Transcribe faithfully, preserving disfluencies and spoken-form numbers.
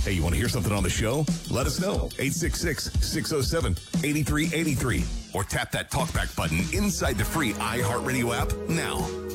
Hey, you want to hear something on the show? Let us know. eight six six, six oh seven, eight three eight three. Or tap that talkback button inside the free iHeartRadio app now.